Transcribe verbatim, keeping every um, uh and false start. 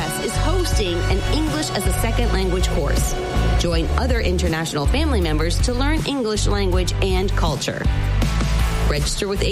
S is hosting an English as a Second Language course. Join other international family members to learn English language and culture. Register with